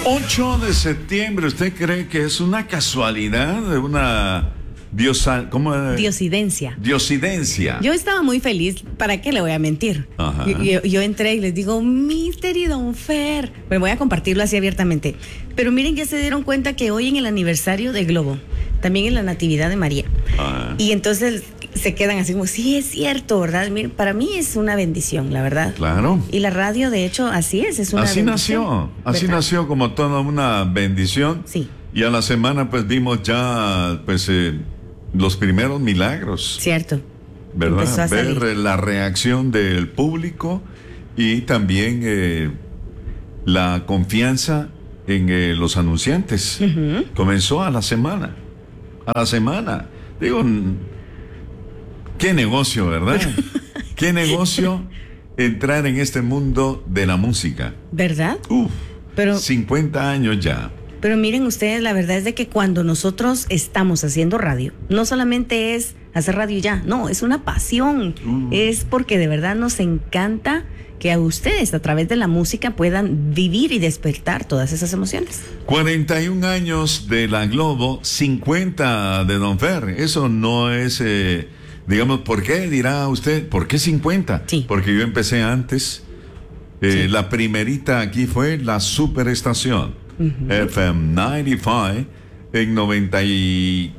8 de septiembre, ¿usted cree que es una casualidad de una diosidencia? Diosidencia. Yo estaba muy feliz, ¿para qué le voy a mentir? Ajá. Yo entré y les digo, Mister y Don Fer. Me voy a compartirlo así abiertamente. Pero miren, ya se dieron cuenta que hoy en el aniversario de Globo, también en la Natividad de María. Ah. Y entonces se quedan así como, sí, es cierto, ¿verdad? Miren, para mí es una bendición, la verdad. Claro. Y la radio, de hecho, así es una bendición. Así ¿verdad? nació como toda una bendición. Sí. Y a la semana pues vimos ya los primeros milagros. Cierto. ¿Verdad? Empezó a Ver salir. la reacción del público y también la confianza en los anunciantes. Ujú. Comenzó a la semana. A la semana. Digo, qué negocio, ¿verdad? Qué negocio entrar en este mundo de la música. ¿Verdad? Uf, Pero 50 años ya. Pero miren ustedes, la verdad es de que cuando nosotros estamos haciendo radio, no solamente es hacer radio y ya, no, es una pasión. Es porque de verdad nos encanta que a ustedes a través de la música puedan vivir y despertar todas esas emociones. 41 años de la Globo, 50 de Don Fer. Eso no es, digamos, ¿por qué dirá usted? ¿Por qué 50? Sí. Porque yo empecé antes. Sí. La primerita aquí fue la Superestación. FM 95 en 90 y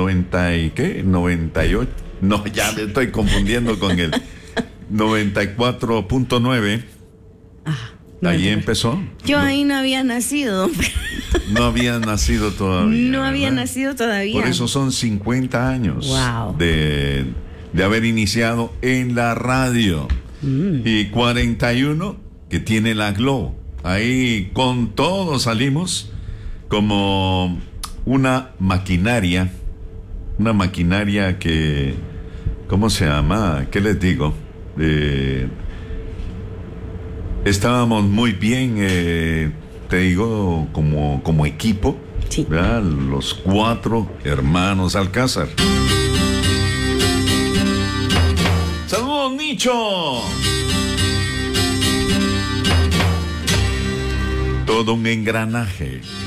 98. No, ya me estoy confundiendo con el 94.9. Ahí empezó. Yo ahí no había nacido, don Fer. No había nacido todavía. No había ¿verdad? nacido todavía. Por eso son 50 años Wow. de haber iniciado en la radio. Y 41 que tiene la Globo. Ahí con todo salimos como una maquinaria que, ¿cómo se llama? ¿Qué les digo? Estábamos muy bien, te digo, como equipo, Sí. ¿verdad? Los 4 hermanos Alcázar. ¡Saludos, Nicho! Todo un engranaje.